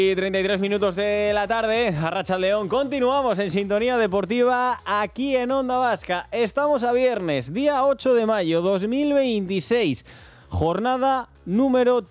Y 33 minutos de la tarde, Arratsaldeon, continuamos en Sintonía Deportiva aquí en Onda Vasca. Estamos a viernes, día 8 de mayo 2026, jornada número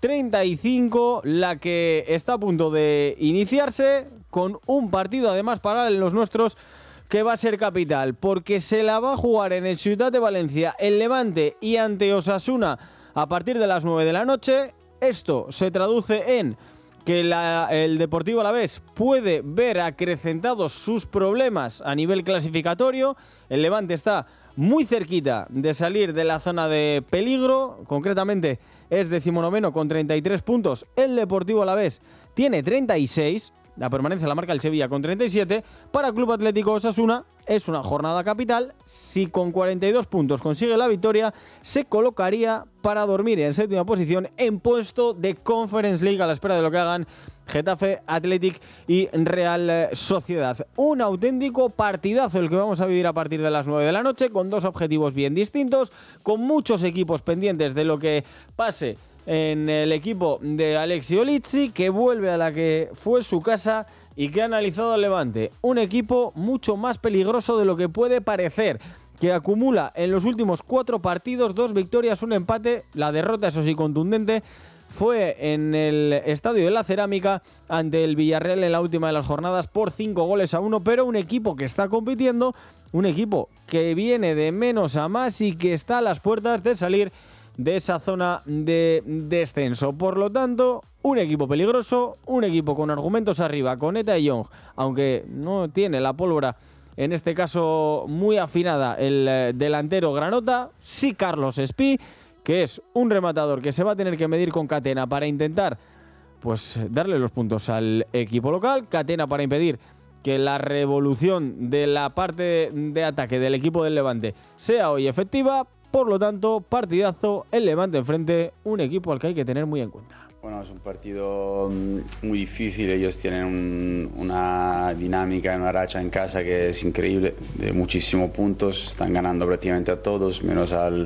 35, la que está a punto de iniciarse con un partido además para los nuestros que va a ser capital, porque se la va a jugar en el Ciutat de Valencia, el Levante y ante Osasuna a partir de las 9 de la noche. Esto se traduce en que el Deportivo Alavés puede ver acrecentados sus problemas a nivel clasificatorio. El Levante está muy cerquita de salir de la zona de peligro, concretamente es 19º con 33 puntos. El Deportivo Alavés tiene 36, la permanencia la marca el Sevilla con 37. Para Club Atlético Osasuna es una jornada capital. Si con 42 puntos consigue la victoria, se colocaría para dormir en séptima posición en puesto de Conference League a la espera de lo que hagan Getafe, Athletic y Real Sociedad. Un auténtico partidazo el que vamos a vivir a partir de las 9 de la noche, con dos objetivos bien distintos, con muchos equipos pendientes de lo que pase en el equipo de Alexio Lizzi, que vuelve a la que fue su casa y que ha analizado al Levante. Un equipo mucho más peligroso de lo que puede parecer, que acumula en los últimos 4 partidos 2 victorias, un empate. La derrota, eso sí, contundente, fue en el Estadio de la Cerámica ante el Villarreal en la última de las jornadas por 5-1, pero un equipo que está compitiendo, un equipo que viene de menos a más y que está a las puertas de salir de esa zona de descenso. Por lo tanto, un equipo peligroso, un equipo con argumentos arriba, con Eta y Young, aunque no tiene la pólvora, en este caso muy afinada, el delantero granota, sí Carlos Espí, que es un rematador que se va a tener que medir con Catena para intentar pues darle los puntos al equipo local. Catena para impedir que la revolución de la parte de ataque del equipo del Levante sea hoy efectiva. Por lo tanto, partidazo, el Levante enfrente, un equipo al que hay que tener muy en cuenta. Bueno, es un partido muy difícil. Ellos tienen una dinámica, una racha en casa que es increíble, de muchísimos puntos. Están ganando prácticamente a todos, menos al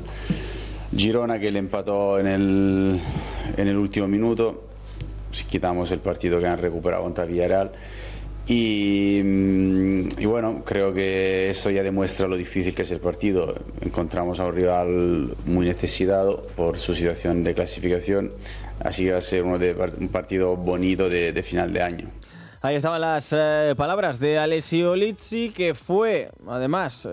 Girona, que le empató en el último minuto. Si quitamos el partido que han recuperado contra Villarreal. Y bueno, creo que eso ya demuestra lo difícil que es el partido. Encontramos a un rival muy necesitado por su situación de clasificación, así que va a ser un partido bonito de final de año. Ahí estaban las palabras de Alessio Lizzi, que fue además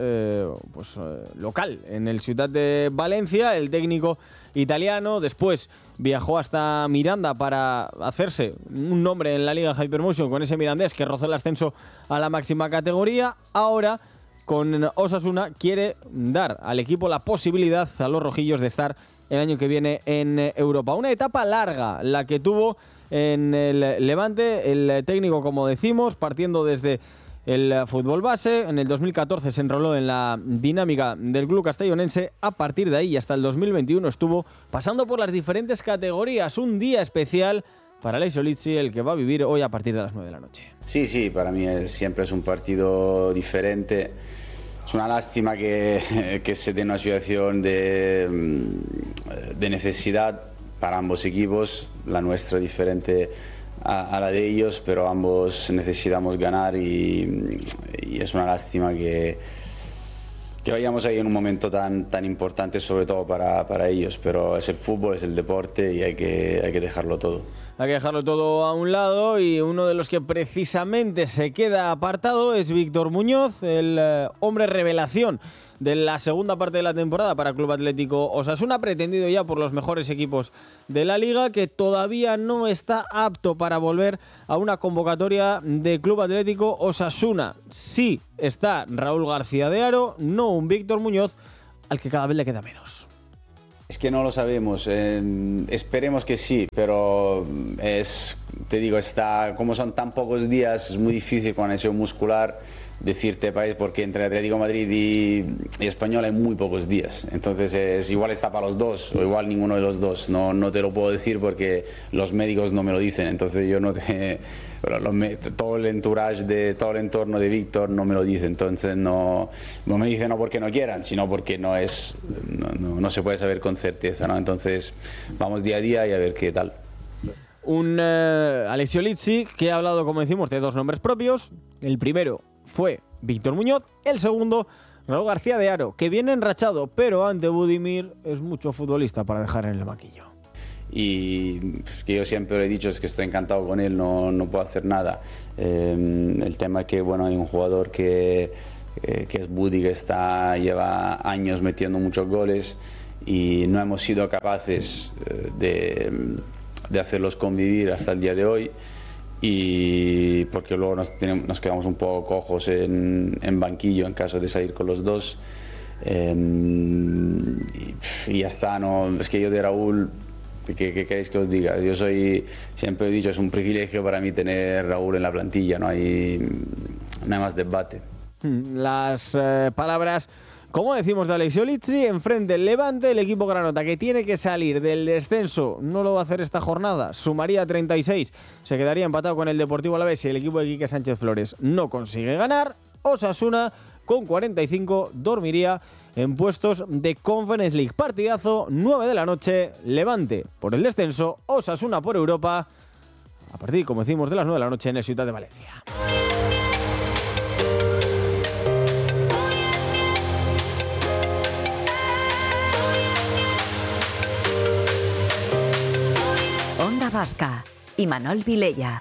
local en el Ciutat de Valencia, el técnico italiano. Después viajó hasta Miranda para hacerse un nombre en la Liga Hypermotion con ese mirandés que rozó el ascenso a la máxima categoría. Ahora, con Osasuna, quiere dar al equipo la posibilidad a los rojillos de estar el año que viene en Europa. Una etapa larga la que tuvo en el Levante el técnico, como decimos, partiendo desde el fútbol base. En el 2014 se enroló en la dinámica del club castellonense. A partir de ahí y hasta el 2021 estuvo pasando por las diferentes categorías. Un día especial para Alessio Lizzi, el que va a vivir hoy a partir de las 9 de la noche. Sí, para mí siempre es un partido diferente. Es una lástima que se dé una situación de necesidad para ambos equipos, la nuestra diferente a la de ellos, pero ambos necesitamos ganar y es una lástima que vayamos ahí en un momento tan importante, sobre todo para ellos, pero es el fútbol, es el deporte y hay que dejarlo todo. Hay que dejarlo todo a un lado, y uno de los que precisamente se queda apartado es Víctor Muñoz, el hombre revelación de la segunda parte de la temporada para Club Atlético Osasuna, pretendido ya por los mejores equipos de la Liga, que todavía no está apto para volver a una convocatoria de Club Atlético Osasuna. Sí está Raúl García de Haro, no un Víctor Muñoz, al que cada vez le queda menos. Es que no lo sabemos, esperemos que sí, pero te digo, como son tan pocos días, es muy difícil con lesión muscular decirte país, porque entre Atlético de Madrid y Español hay muy pocos días, entonces igual está para los dos o igual ninguno de los dos, no te lo puedo decir porque los médicos no me lo dicen, entonces yo todo el entourage de todo el entorno de Víctor no me lo dice, entonces no me dicen no porque no quieran, sino porque no se puede saber con certeza, ¿no? Entonces vamos día a día y a ver qué tal. Un Alessio Lizzi que ha hablado, como decimos, de dos nombres propios. El primero fue Víctor Muñoz, el segundo Raúl García de Haro, que viene enrachado, pero ante Budimir es mucho futbolista para dejar en el banquillo. Y que yo siempre lo he dicho es que estoy encantado con él, no puedo hacer nada. El tema es que bueno, hay un jugador que es Budi, que lleva años metiendo muchos goles y no hemos sido capaces de hacerlos convivir hasta el día de hoy, y porque luego nos quedamos un poco cojos en banquillo en caso de salir con los dos. Y ya está, no, es que yo de Raúl, ¿qué queréis que os diga? Siempre he dicho, es un privilegio para mí tener Raúl en la plantilla, no hay más debate. Las palabras, como decimos, de Alessio Lizzi. Enfrente el Levante, el equipo granota, que tiene que salir del descenso. No lo va a hacer esta jornada, sumaría 36, se quedaría empatado con el Deportivo Alavés y el equipo de Quique Sánchez Flores no consigue ganar. Osasuna con 45 dormiría en puestos de Conference League. Partidazo, 9 de la noche, Levante por el descenso, Osasuna por Europa, a partir, como decimos, de las 9 de la noche en el Ciutat de Valencia. Onda Vasca, Imanol Vilella.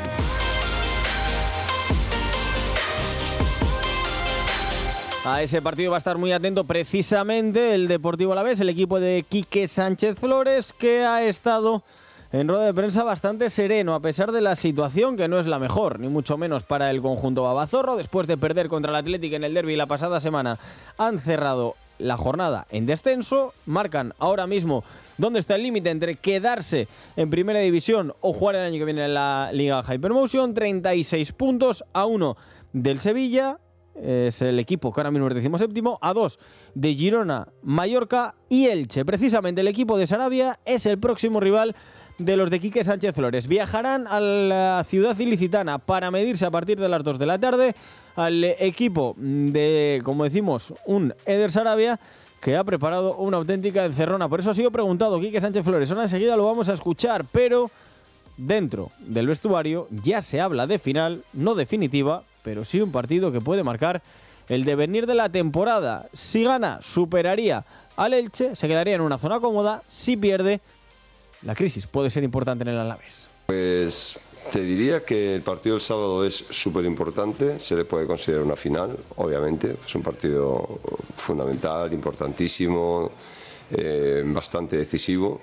A ese partido va a estar muy atento precisamente el Deportivo Alavés, el equipo de Quique Sánchez Flores, que ha estado en rueda de prensa bastante sereno, a pesar de la situación que no es la mejor, ni mucho menos para el conjunto babazorro. Después de perder contra el Athletic en el derbi la pasada semana, han cerrado la jornada en descenso, marcan ahora mismo dónde está el límite entre quedarse en primera división o jugar el año que viene en la Liga Hypermotion. 36 puntos a 1 del Sevilla, es el equipo que ahora mismo es 17º, a 2 de Girona, Mallorca y Elche. Precisamente el equipo de Sarabia es el próximo rival de los de Quique Sánchez Flores. Viajarán a la ciudad ilicitana para medirse a partir de las 2 de la tarde al equipo de, como decimos, un Eder Sarabia, que ha preparado una auténtica encerrona. Por eso ha sido preguntado Quique Sánchez Flores. Ahora enseguida lo vamos a escuchar, pero dentro del vestuario ya se habla de final, no definitiva, pero sí un partido que puede marcar el devenir de la temporada. Si gana, superaría al Elche, se quedaría en una zona cómoda. Si pierde, la crisis puede ser importante en el Alavés. Pues te diría que el partido del sábado es súper importante, se le puede considerar una final, obviamente, es un partido fundamental, importantísimo, bastante decisivo,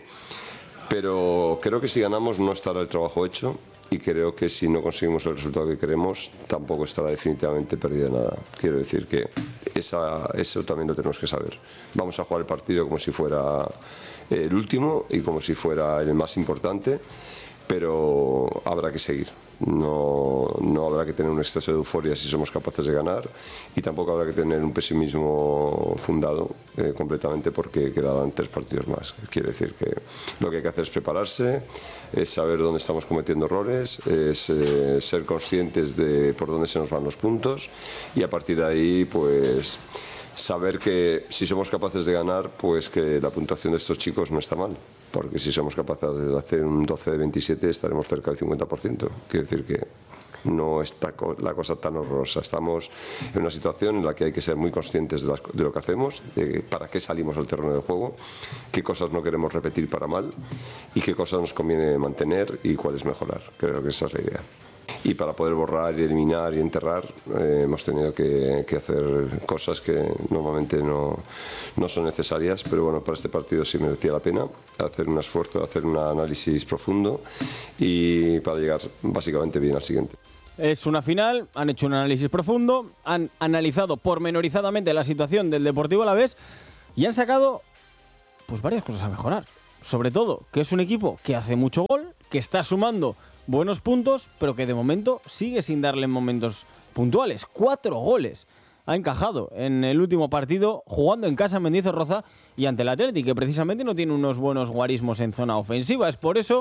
pero creo que si ganamos no estará el trabajo hecho, y creo que si no conseguimos el resultado que queremos tampoco estará definitivamente perdida nada. Quiero decir que eso también lo tenemos que saber. Vamos a jugar el partido como si fuera el último y como si fuera el más importante, pero habrá que seguir. No habrá que tener un exceso de euforia si somos capaces de ganar, y tampoco habrá que tener un pesimismo fundado completamente porque quedaban 3 partidos más. Quiere decir que lo que hay que hacer es prepararse, es saber dónde estamos cometiendo errores, es ser conscientes de por dónde se nos van los puntos, y a partir de ahí pues saber que si somos capaces de ganar, pues que la puntuación de estos chicos no está mal, porque si somos capaces de hacer un 12 de 27 estaremos cerca del 50%. Quiere decir que no está la cosa tan horrorosa. Estamos en una situación en la que hay que ser muy conscientes de lo que hacemos, de para qué salimos al terreno de juego, qué cosas no queremos repetir para mal y qué cosas nos conviene mantener y cuáles mejorar. Creo que esa es la idea. Y para poder borrar y eliminar y enterrar hemos tenido que hacer cosas que normalmente no son necesarias, pero bueno, para este partido sí merecía la pena hacer un esfuerzo, hacer un análisis profundo y para llegar básicamente bien al siguiente. Es una final, han hecho un análisis profundo, han analizado pormenorizadamente la situación del Deportivo Alavés y han sacado pues varias cosas a mejorar. Sobre todo, que es un equipo que hace mucho gol, que está sumando buenos puntos, pero que de momento sigue sin darle en momentos puntuales. 4 goles ha encajado en el último partido, jugando en casa en Mendizorroza y ante el Athletic, que precisamente no tiene unos buenos guarismos en zona ofensiva. Es por eso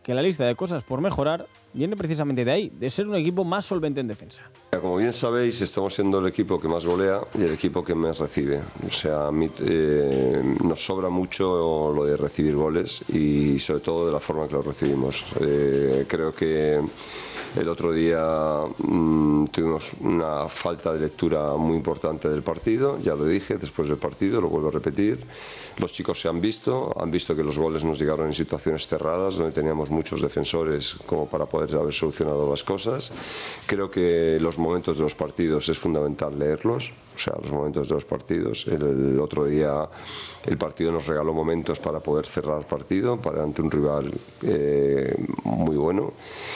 que la lista de cosas por mejorar viene precisamente de ahí, de ser un equipo más solvente en defensa. Como bien sabéis, estamos siendo el equipo que más golea y el equipo que más recibe. O sea, nos sobra mucho lo de recibir goles y sobre todo de la forma que los recibimos. Creo que el otro día tuvimos una falta de lectura muy importante del partido, ya lo dije después del partido, lo vuelvo a repetir. Los chicos se han visto que los goles nos llegaron en situaciones cerradas, donde teníamos muchos defensores como para poder haber solucionado las cosas. Creo que los momentos de los partidos es fundamental leerlos, o sea, los momentos de los partidos. El otro día el partido nos regaló momentos para poder cerrar el partido ante un rival muy bueno,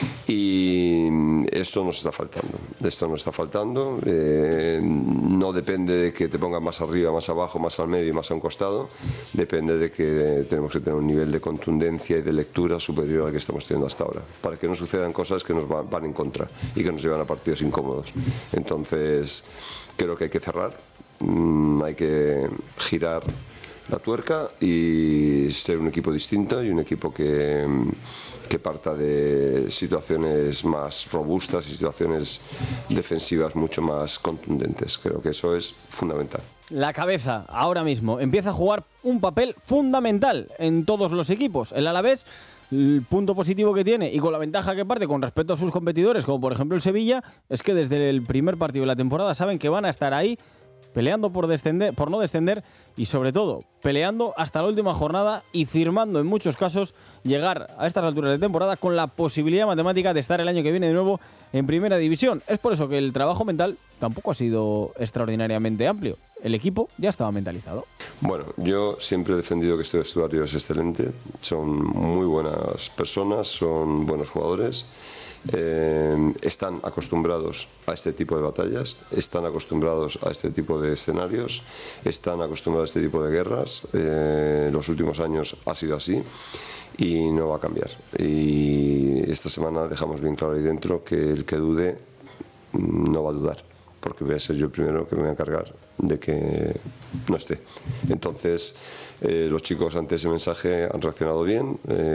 y esto nos está faltando. No depende de que te pongas más arriba, más abajo, más al medio y más a un costado, depende de que tenemos que tener un nivel de contundencia y de lectura superior al que estamos teniendo hasta ahora, para que no sucedan cosas que nos van en contra y que nos llevan a partidos incómodos. Entonces creo que hay que cerrar, hay que girar la tuerca y ser un equipo distinto y un equipo que parta de situaciones más robustas y situaciones defensivas mucho más contundentes. Creo que eso es fundamental. La cabeza, ahora mismo, empieza a jugar un papel fundamental en todos los equipos. El Alavés, el punto positivo que tiene y con la ventaja que parte con respecto a sus competidores, como por ejemplo el Sevilla, es que desde el primer partido de la temporada saben que van a estar ahí peleando por no descender y sobre todo peleando hasta la última jornada y firmando en muchos casos llegar a estas alturas de temporada con la posibilidad matemática de estar el año que viene de nuevo en primera división. Es por eso que el trabajo mental tampoco ha sido extraordinariamente amplio. El equipo ya estaba mentalizado. Bueno, yo siempre he defendido que este vestuario es excelente, son muy buenas personas, son buenos jugadores. Están acostumbrados a este tipo de batallas, están acostumbrados a este tipo de escenarios, están acostumbrados a este tipo de guerras. Los últimos años ha sido así y no va a cambiar. Y esta semana dejamos bien claro ahí dentro que el que dude no va a dudar, porque voy a ser yo el primero que me voy a encargar de que no esté. Entonces, los chicos ante ese mensaje han reaccionado bien.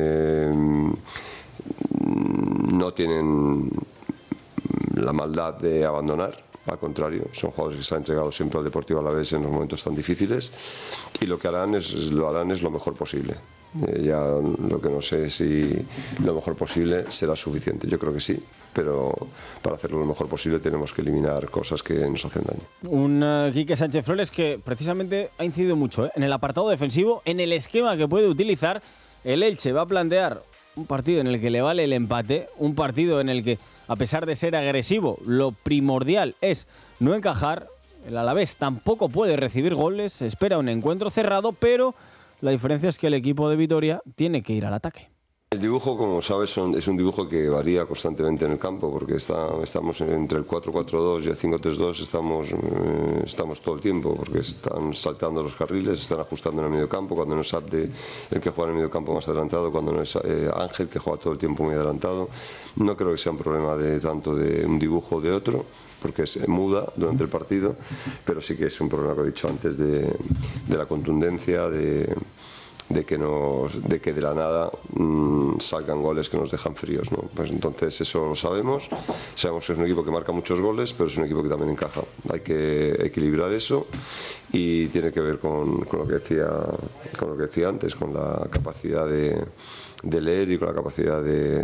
No tienen la maldad de abandonar, al contrario, son jugadores que se han entregado siempre al Deportivo Alavés en los momentos tan difíciles, y lo que harán es lo mejor posible. Ya lo que no sé si lo mejor posible será suficiente, yo creo que sí, pero para hacerlo lo mejor posible tenemos que eliminar cosas que nos hacen daño. Un Quique Sánchez Flores que precisamente ha incidido mucho en el apartado defensivo, en el esquema que puede utilizar. El Elche va a plantear un partido en el que le vale el empate, un partido en el que, a pesar de ser agresivo, lo primordial es no encajar. El Alavés tampoco puede recibir goles, se espera un encuentro cerrado, pero la diferencia es que el equipo de Vitoria tiene que ir al ataque. El dibujo, como sabes, es un dibujo que varía constantemente en el campo, porque estamos entre el 4-4-2 y el 5-3-2, estamos todo el tiempo, porque están saltando los carriles, están ajustando en el medio campo, cuando no es Abde el que juega en el medio campo más adelantado, cuando no es Ángel que juega todo el tiempo muy adelantado. No creo que sea un problema tanto de un dibujo o de otro, porque se muda durante el partido, pero sí que es un problema que he dicho antes de la contundencia, de que de la nada salgan goles que nos dejan fríos, ¿no? Pues entonces eso lo sabemos que es un equipo que marca muchos goles, pero es un equipo que también encaja. Hay que equilibrar eso y tiene que ver con lo que decía antes, con la capacidad de leer y con la capacidad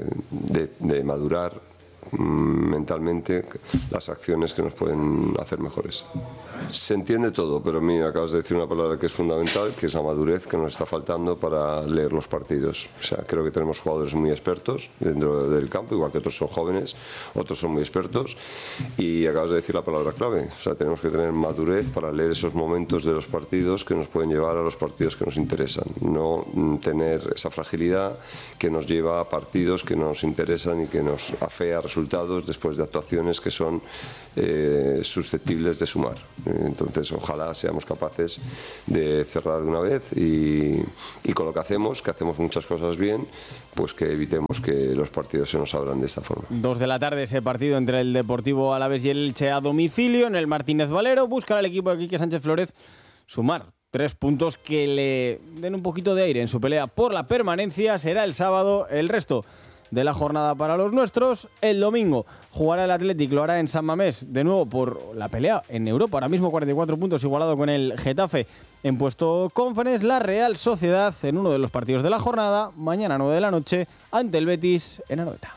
de madurar mentalmente las acciones que nos pueden hacer mejores. Se entiende todo, pero a mí acabas de decir una palabra que es fundamental, que es la madurez que nos está faltando para leer los partidos. O sea, creo que tenemos jugadores muy expertos dentro del campo, igual que otros son jóvenes, otros son muy expertos, y acabas de decir la palabra clave. O sea, tenemos que tener madurez para leer esos momentos de los partidos que nos pueden llevar a los partidos que nos interesan, no tener esa fragilidad que nos lleva a partidos que no nos interesan y que nos afea resultados después de actuaciones que son susceptibles de sumar. Entonces, ojalá seamos capaces de cerrar de una vez y con lo que hacemos muchas cosas bien, pues que evitemos que los partidos se nos abran de esta forma. 2 de la tarde ese partido entre el Deportivo Alavés y el Elche a domicilio en el Martínez Valero. Busca el equipo de Quique Sánchez Flores sumar 3 puntos que le den un poquito de aire en su pelea por la permanencia. Será el sábado el resto de la jornada para los nuestros. El domingo jugará el Athletic, lo hará en San Mamés, de nuevo por la pelea en Europa. Ahora mismo 44 puntos, igualado con el Getafe en puesto Conference. La Real Sociedad en uno de los partidos de la jornada, mañana 9 de la noche, ante el Betis en Anoeta.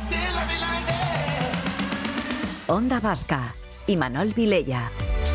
Onda Vasca, Imanol Vilella.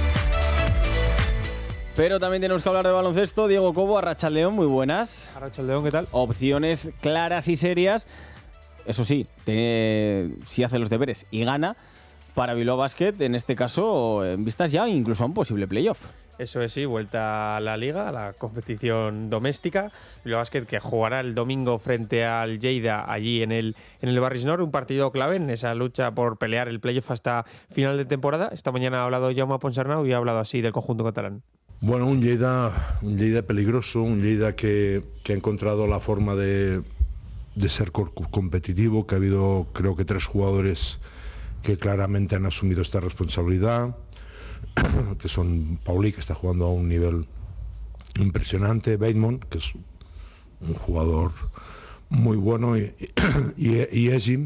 Pero también tenemos que hablar de baloncesto. Diego Cobo, Arratsaldeon, muy buenas. Arratsaldeon, ¿qué tal? Opciones claras y serias. Eso sí, si hace los deberes y gana para Bilbao Basket, en este caso, en vistas ya incluso a un posible playoff. Eso es, sí, vuelta a la Liga, a la competición doméstica. Bilbao Basket que jugará el domingo frente al Lleida allí en el Barris Nord, un partido clave en esa lucha por pelear el playoff hasta final de temporada. Esta mañana ha hablado Jaume Ponsarnau y ha hablado así del conjunto catalán. Bueno, un Lleida peligroso, un Lleida que ha encontrado la forma de ser competitivo, que ha habido creo que 3 jugadores que claramente han asumido esta responsabilidad, que son Pauli, que está jugando a un nivel impresionante, Bateman, que es un jugador muy bueno, y Ejim,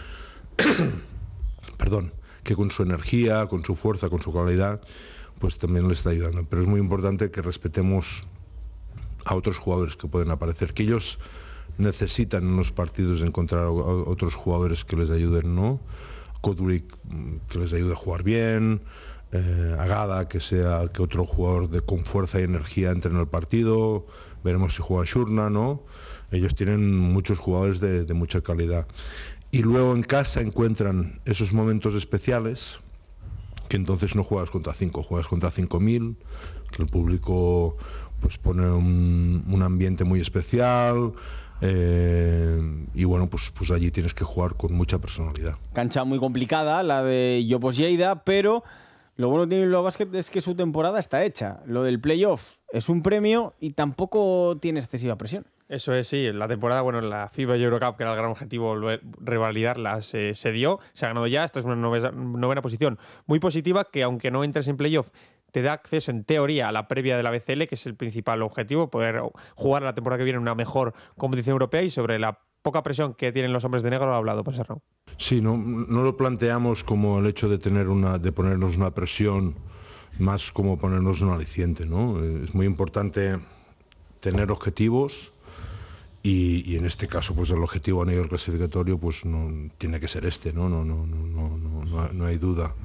perdón, que con su energía, con su fuerza, con su calidad, pues también le está ayudando. Pero es muy importante que respetemos a otros jugadores que pueden aparecer, que ellos necesitan en los partidos encontrar a otros jugadores que les ayuden, ¿no? Koduric, que les ayude a jugar bien, Agada, que otro jugador con fuerza y energía entre en el partido, veremos si juega Shurna, ¿no? Ellos tienen muchos jugadores de mucha calidad. Y luego en casa encuentran esos momentos especiales, que entonces no juegas contra 5, juegas contra 5.000, que el público pues pone un ambiente muy especial, y bueno, pues allí tienes que jugar con mucha personalidad. Cancha muy complicada, la de Jopos Lleida, pero lo bueno que tiene Bilbao Basket es que su temporada está hecha. Lo del playoff es un premio y tampoco tiene excesiva presión. Eso es, sí. La temporada, bueno, la FIBA Eurocup, que era el gran objetivo, revalidarla, se dio. Se ha ganado ya. Esta es una novena posición muy positiva que, aunque no entres en playoff, te da acceso, en teoría, a la previa de la BCL, que es el principal objetivo, poder jugar la temporada que viene en una mejor competición europea. Y sobre la poca presión que tienen los hombres de negro lo ha hablado Ponsarnau. Sí, no lo planteamos como el hecho de ponernos una presión, más como ponernos un aliciente, ¿no? Es muy importante tener objetivos y en este caso pues el objetivo a nivel clasificatorio pues no tiene que ser este, ¿no? No hay duda.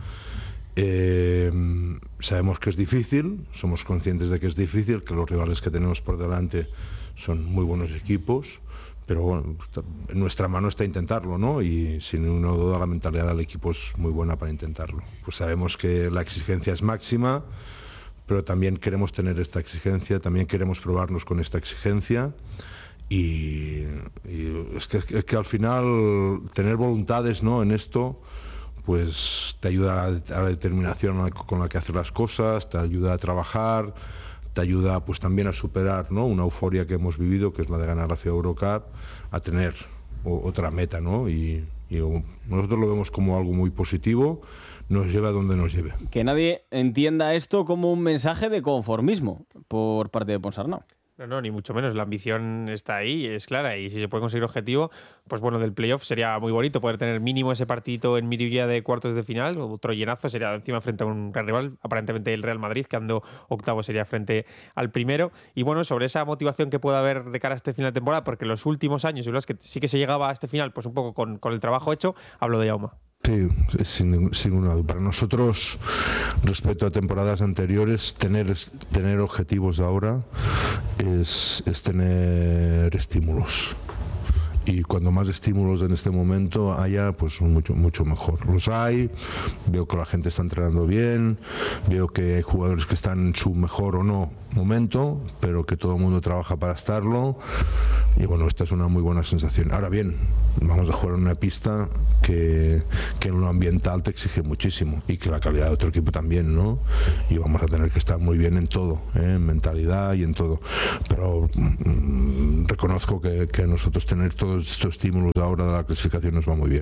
Sabemos que es difícil, somos conscientes de que es difícil, que los rivales que tenemos por delante son muy buenos equipos, pero bueno, en nuestra mano está intentarlo, ¿no? Y sin ninguna duda la mentalidad del equipo es muy buena para intentarlo. Pues sabemos que la exigencia es máxima, pero también queremos tener esta exigencia, también queremos probarnos con esta exigencia. Y es que al final tener voluntades, ¿no?, en esto pues te ayuda a la determinación con la que hacer las cosas, te ayuda a trabajar, te ayuda pues también a superar, ¿no?, una euforia que hemos vivido, que es la de ganar la FIBA Eurocup, a tener otra meta, ¿no? Y nosotros lo vemos como algo muy positivo, nos lleva a donde nos lleve. Que nadie entienda esto como un mensaje de conformismo por parte de Ponsarnau. No, ni mucho menos. La ambición está ahí, es clara, y si se puede conseguir objetivo, pues bueno, del playoff sería muy bonito poder tener mínimo ese partidito en Miribilla de cuartos de final, otro llenazo, sería encima frente a un gran rival, aparentemente el Real Madrid, quedando octavo sería frente al primero. Y bueno, sobre esa motivación que pueda haber de cara a este final de temporada, porque los últimos años, y verdad es que sí que se llegaba a este final pues un poco con el trabajo hecho, hablo de Jaume. Sí, sin ninguna duda. Para nosotros, respecto a temporadas anteriores, tener objetivos ahora es tener estímulos. Y cuando más estímulos en este momento haya, pues mucho mejor. Los hay, veo que la gente está entrenando bien, veo que hay jugadores que están en su mejor o no momento, pero que todo el mundo trabaja para estarlo. Y bueno, esta es una muy buena sensación. Ahora bien, vamos a jugar en una pista que en lo ambiental te exige muchísimo y que la calidad de otro equipo también, ¿no? Y vamos a tener que estar muy bien en todo, en mentalidad y en todo. Pero reconozco que nosotros tener todos estos estímulos ahora de la clasificación nos va muy bien.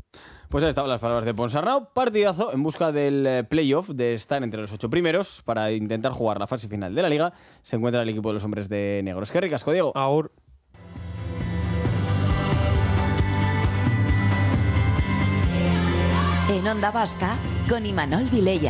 Pues ahí estaban las palabras de Ponsarnau. Partidazo en busca del playoff, de estar entre los 8 primeros para intentar jugar la fase final de la Liga. Se encuentra el equipo de los hombres de negro. Es que ricasco, Diego. Agur. En Onda Vasca, con Imanol Vilella.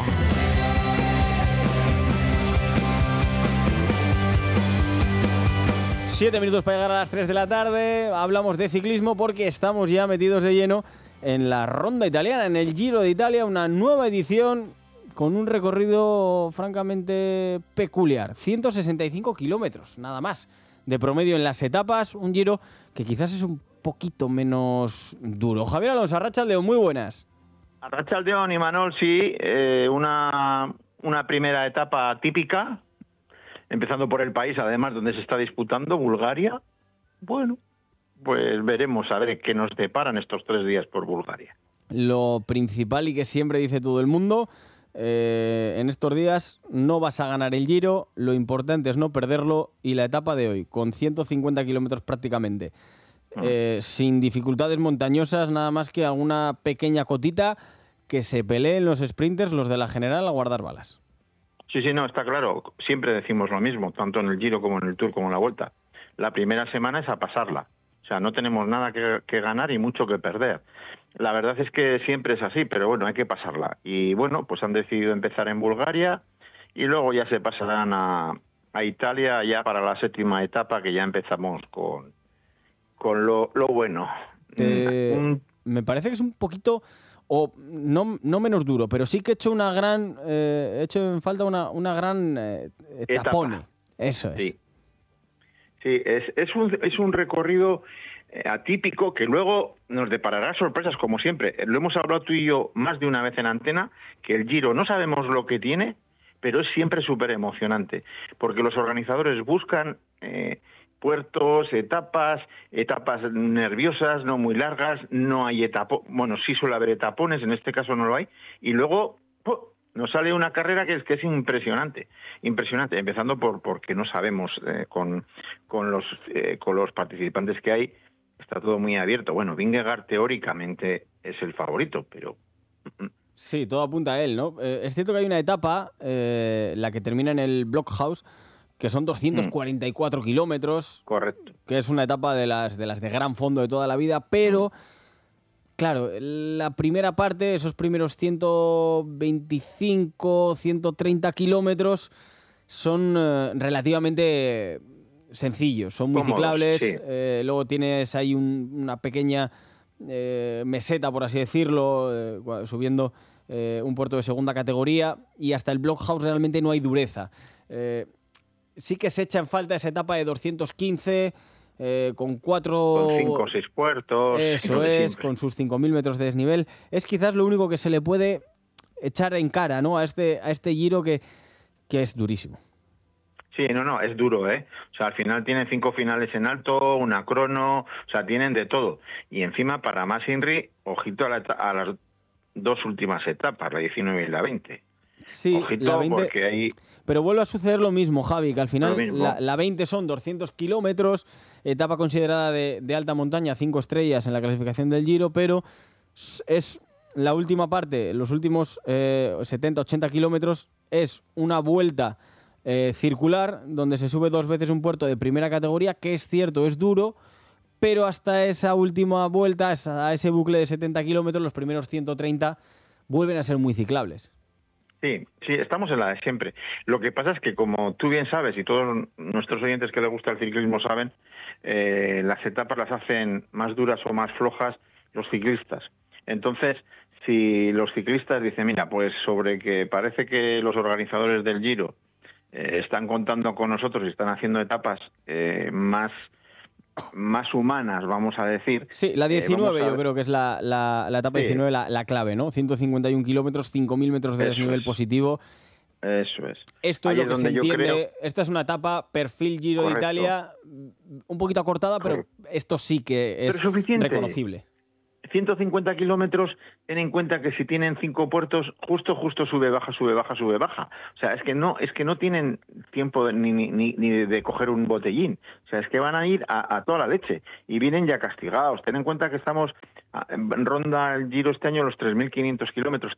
Siete minutos para llegar a las 3 de la tarde. Hablamos de ciclismo porque estamos ya metidos de lleno en la ronda italiana, en el Giro de Italia, una nueva edición con un recorrido francamente peculiar. 165 kilómetros, nada más, de promedio en las etapas. Un Giro que quizás es un poquito menos duro. Javier Alonso, Arratsaldeon, muy buenas. Arratsaldeon, Imanol, sí, una primera etapa típica, empezando por el país, además, donde se está disputando, Bulgaria. Bueno, pues veremos a ver qué nos deparan estos 3 días por Bulgaria. Lo principal y que siempre dice todo el mundo, en estos días no vas a ganar el Giro, lo importante es no perderlo, y la etapa de hoy, con 150 kilómetros prácticamente, sin dificultades montañosas, nada más que alguna pequeña cotita, que se peleen los sprinters, los de la general, a guardar balas. Sí, no, está claro. Siempre decimos lo mismo, tanto en el Giro como en el Tour como en la Vuelta. La primera semana es a pasarla. O sea, no tenemos nada que ganar y mucho que perder. La verdad es que siempre es así, pero bueno, hay que pasarla. Y bueno, pues han decidido empezar en Bulgaria y luego ya se pasarán a Italia ya para la 7ª etapa, que ya empezamos con lo bueno. Me parece que es un poquito, o no menos duro, pero sí que he hecho en falta una gran etapone. Eso es. Sí, es un recorrido atípico que luego nos deparará sorpresas, como siempre. Lo hemos hablado tú y yo más de una vez en antena, que el Giro no sabemos lo que tiene, pero es siempre súper emocionante, porque los organizadores buscan puertos, etapas nerviosas, no muy largas, no hay bueno, sí suele haber etapones, en este caso no lo hay, y luego nos sale una carrera que es impresionante, empezando porque no sabemos con los participantes que hay, está todo muy abierto. Bueno, Vingegaard teóricamente es el favorito, pero sí, todo apunta a él, ¿no? Es cierto que hay una etapa, la que termina en el Blockhaus, que son 244 kilómetros. Correcto. Que es una etapa de las de gran fondo de toda la vida, pero claro, la primera parte, esos primeros 125, 130 kilómetros son relativamente sencillos, son muy ciclables. Sí. Luego tienes ahí una pequeña meseta, por así decirlo, subiendo un puerto de segunda categoría, y hasta el Blockhaus realmente no hay dureza. Sí que se echa en falta esa etapa de 215, con 5 o 6 puertos. Eso es, con sus 5.000 metros de desnivel. Es quizás lo único que se le puede echar en cara, ¿no?, a este Giro que es durísimo. Sí, no, es duro, O sea, al final tienen 5 finales en alto, una crono, o sea, tienen de todo. Y encima, para más Inri, ojito a las 2 últimas etapas, la 19 y la 20. Sí, ojito, la 20, porque ahí... Pero vuelve a suceder lo mismo, Javi, que al final la 20 son 200 kilómetros, etapa considerada de alta montaña, 5 estrellas en la clasificación del Giro, pero es la última parte, los últimos 70-80 kilómetros, es una vuelta circular, donde se sube 2 veces un puerto de primera categoría, que es cierto, es duro, pero hasta esa última vuelta, a ese bucle de 70 kilómetros, los primeros 130 vuelven a ser muy ciclables. Sí, estamos en la de siempre. Lo que pasa es que, como tú bien sabes, y todos nuestros oyentes que les gusta el ciclismo saben, las etapas las hacen más duras o más flojas los ciclistas. Entonces, si los ciclistas dicen, mira, pues sobre que parece que los organizadores del Giro están contando con nosotros y están haciendo etapas más humanas, vamos a decir. Sí, la 19 yo creo que es la etapa 19 la clave, ¿no? 151 kilómetros, 5.000 metros de desnivel positivo. Eso es. Esto es lo que se entiende. Esta es una etapa perfil Giro de Italia, un poquito acortada, pero esto sí que es reconocible. 150 kilómetros, ten en cuenta que si tienen 5 puertos, justo sube, baja. O sea, es que no tienen tiempo ni de coger un botellín. O sea, es que van a ir a toda la leche y vienen ya castigados. Ten en cuenta que estamos ronda el Giro este año los 3.500 kilómetros,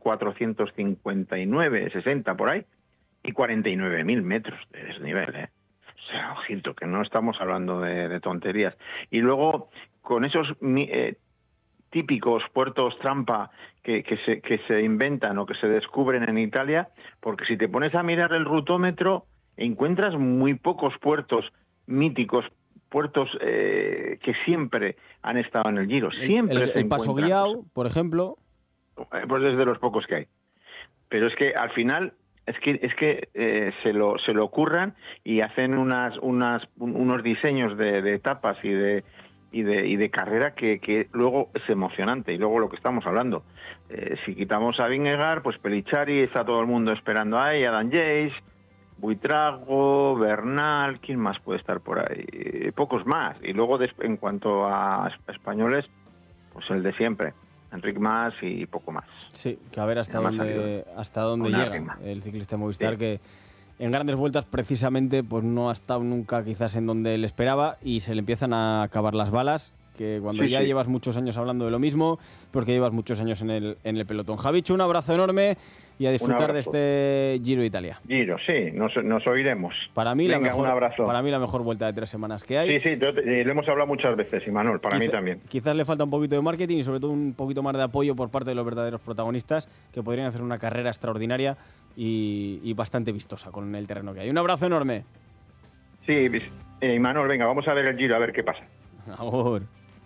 3.459, 60 por ahí, y 49.000 metros de desnivel, ¿eh? O sea, ojito, que no estamos hablando de tonterías. Y luego, con esos típicos puertos trampa que se inventan o que se descubren en Italia, porque si te pones a mirar el rutómetro, encuentras muy pocos puertos míticos, puertos que siempre han estado en el Giro. Siempre el Paso Guiao, por ejemplo. Pues es de los pocos que hay. Pero es que al final es que se lo ocurran y hacen unos diseños de etapas y de carrera que luego es emocionante. Y luego lo que estamos hablando, si quitamos a Vingegaard, pues Pellichari, está todo el mundo esperando ahí, Adam Yates, Buitrago, Bernal, ¿quién más puede estar por ahí? Pocos más. Y luego en cuanto a españoles, pues el de siempre, Enric Mas y poco más. Sí, que a ver hasta dónde llega rima. El ciclista Movistar, sí, que en grandes vueltas precisamente pues no ha estado nunca quizás en donde él esperaba y se le empiezan a acabar las balas, que cuando ya llevas muchos años hablando de lo mismo, porque llevas muchos años en el pelotón. Javichu, un abrazo enorme y a disfrutar de este Giro de Italia. Giro, sí, nos oiremos. Para mí, Venga, un abrazo. Para mí la mejor vuelta de 3 semanas que hay. Sí, lo hemos hablado muchas veces, Imanol, mí también. Quizás le falta un poquito de marketing y sobre todo un poquito más de apoyo por parte de los verdaderos protagonistas, que podrían hacer una carrera extraordinaria y bastante vistosa con el terreno que hay. Un abrazo enorme. Sí, Imanol, venga, vamos a ver el Giro, a ver qué pasa. Ahora.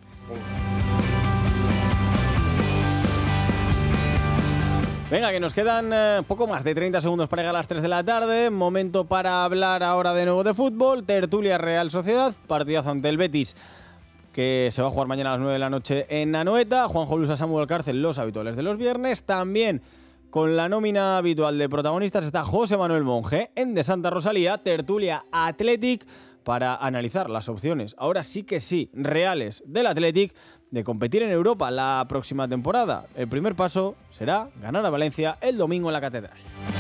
Venga, que nos quedan poco más de 30 segundos para llegar a las 3 de la tarde. Momento para hablar ahora de nuevo de fútbol. Tertulia Real Sociedad, partidazo ante el Betis, que se va a jugar mañana a las 9 de la noche en Anoeta. Juanjo Luis, Samuel Alcárcel, los habituales de los viernes. También con la nómina habitual de protagonistas está José Manuel Monge en De Santa Rosalía. Tertulia Athletic, para analizar las opciones, ahora sí que sí, reales del Athletic de competir en Europa la próxima temporada. El primer paso será ganar a Valencia el domingo en la Catedral.